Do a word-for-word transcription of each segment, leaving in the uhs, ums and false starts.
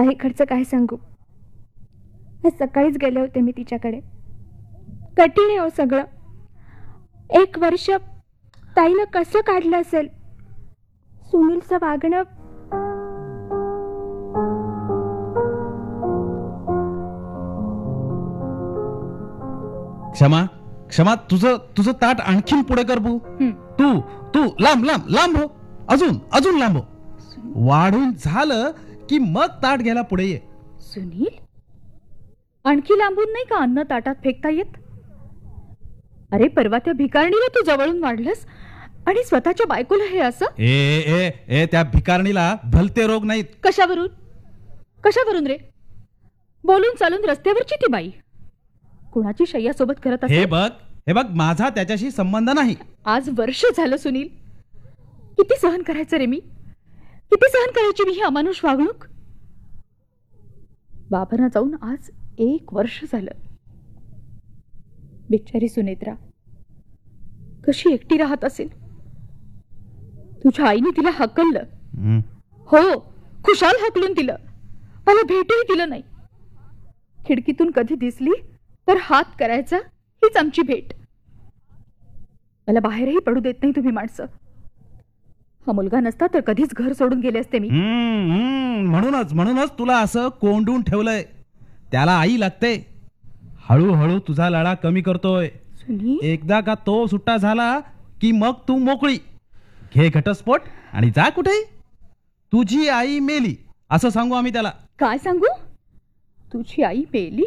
ताईकडचं काय सांगू. आज सकाळीच गेले होते मी तिच्याकडे. कठीण आहे हो सगळं. एक वर्ष ताईनं कसं काढलं असेल. सुनीलचं वागणं क्षमा क्षमा तुझं तुझं ताट आणखीन पुढे कर बू. तू तू लांब लांब लांब हो. अजून अजून लांब हो. वाढून झालं की मग ताट घ्यायला पुढे ये. सुनील, आणखी लांबून नाही का अन्न ताटात फेकता येत? अरे परवा त्या भिकारणीला तू जवळून वाढलंस आणि स्वतःच्या बायकोला हे असं. ए ए ए त्या भिकारणीला भलते रोग नाहीत. कशावरून कशावरून रे? बोलून चालून रस्त्यावरची ती बाई कुणाची शय्या सोबत करत हे बघ हे बघ माझा त्याच्याशी संबंध नाही. आज वर्ष झालं सुनील. किती सहन करायचं रे मी? किती सहन करायची मी ही अमानुष वागणूक? बाबांना जाऊन आज एक वर्ष झालं. बिचारी सुनेत्रा कशी एकटी राहत असेल. तुझ्या आईने तिला हकललं. हो, खुशाल हकलून दिलं. मला भेटही दिलं नाही. खिडकीतून कधी दिसली तर हात करायचा, हीच आमची भेट. मला बाहेरही पडू देत नाही तुम्ही माणसं. हा मुलगा नसता तर कधीच घर सोडून गेले असते मी. म्हणूनच म्हणूनच तुला असं कोंडून ठेवलंय. त्याला आई लागते. हळूहळू तुझा लळा कमी करतोय. एकदा का तो सुट्टा झाला की मग तू मोकळी. घे घटस्फोट आणि जा कुठे. तुझी आई मेली असं सांगू आम्ही त्याला. काय सांगू? तुझी आई मेली?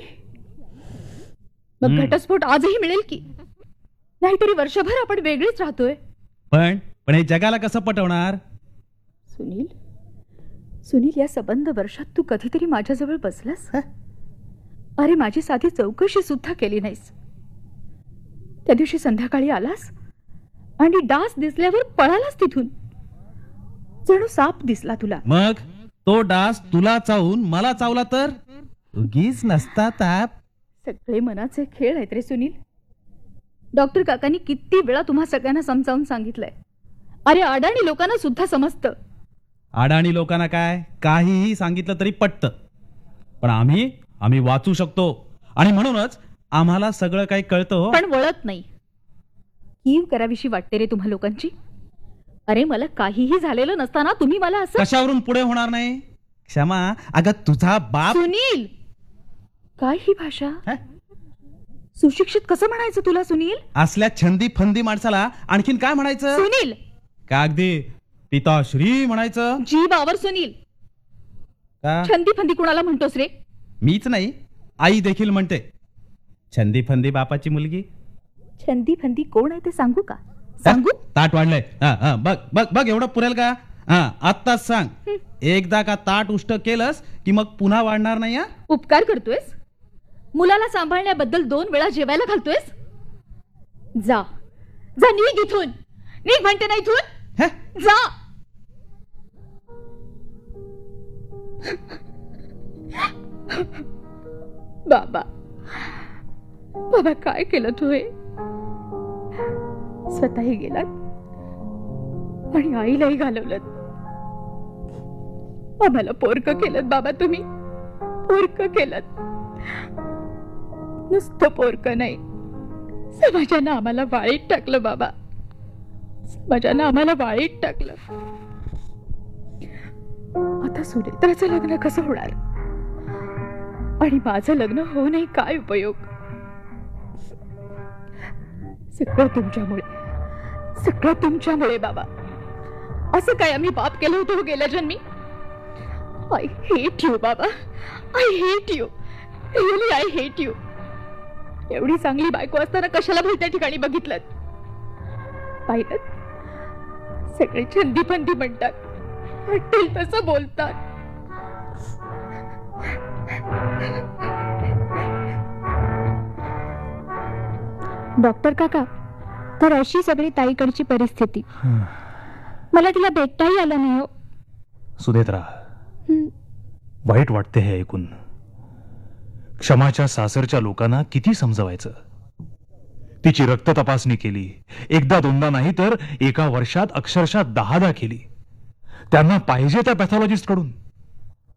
मग घटस्फोट आजही मिळेल की? नाहीतरी वर्षभर आपण वेगळीच राहतोय. पण पण हे जगाला कसं पटवणार? सुनील, सुनील या संबंध वर्षात तू कधीतरी माझ्याजवळ बसलास? अरे माझी साधी चौकशी सुद्धा केली नाहीस. त्या दिवशी संध्याकाळी आलास आणि डास दिसल्यावर पळालास तिथून. जणू साप दिसला तुला. मग तो डास तुला चावून मला चावला तर उगीच नसता ताप. सगळे मनाचे खेळ आहेत रे सुनील. डॉक्टर काकांनी किती वेळा तुम्हा सगळ्यांना समजावून सांगितलंय. अरे अडाणी लोकांना सुद्धा समजतं. अडाणी लोकांना काय काहीही सांगितलं तरी पटतं. पण आम्ही आम्ही वाचू शकतो आणि म्हणूनच आम्हाला सगळं काही कळतं. पण वळत नाही. कीव कराविषयी वाटते रे तुम्हा लोकांची. अरे मला काहीही झालेलं नसताना तुम्ही मला असं. कशावरून पुढे होणार नाही? क्षमा, अगं तुझा बाप. सुनील, काय ही भाषा? सुशिक्षित कसं म्हणायचं तुला सुनील? असल्या छंदी फंदी माणसाला आणखीन काय म्हणायचं? सुनील, का अगदी पिताश्री म्हणायचं? जी बावर सुनील. छंदी फंदी कुणाला म्हणतोस रे? मीच नाही, आई देखील म्हणते. छंदी फंदी बापाची मुलगी. छंदी फंदी कोण आहे ते सांगू का? सांगू? ताट वाढलंय. बघ बघ बघ एवढं पुरेल का? हा आत्ताच सांग. एकदा का ताट उष्ट केलंस की मग पुन्हा वाढणार नाही. उपकार करतोयस? मुलाला सांभाळण्याबद्दल दोन वेळा जेवायला घालतोयस? जा जा, निघ इथून. निघ म्हणते ना इथून. जा. बाबा बाबा काय केलं तू हे? स्वतःही गेलात आणि आईलाही घालवलं. आम्हाला पोरकं केलं बाबा तुम्ही. पोरकं केलं. नुसतं पोरकं नाही, समाजानं आम्हाला वाळीत टाकलं बाबा. समाजानं आम्हाला वाळीत टाकलं. आता सुनेत्राचं लग्न कसं होणार आणि माझं लग्न होऊनही काय उपयोग? सगळं तुमच्यामुळे, सगळं तुमच्यामुळे बाबा. असं काय आम्ही पाप केलं होतं गेल्या जन्मी? आय हेट यू बाबा. I hate you. Really I hate you. एवढी चांगली बायको असताना कशाला भलत्या ठिकाणी बघितलं? पाहिलं, सगळे छंदी फंदी म्हणतात, वाटेल तसं बोलतात. डॉक्टर काका, तर अशी सगळी ताईकडची परिस्थिती. मला तिला भेटताही आलं नाही हो. सुनेत्रा, वाईट वाटते हे ऐकून. क्षमाच्या सासरच्या लोकांना किती समजवायचं. तिची रक्त तपासणी केली, एकदा दोनदा नाही तर एका वर्षात अक्षरशः दहादा केली. त्यांना पाहिजे त्या पॅथॉलॉजिस्ट कडून.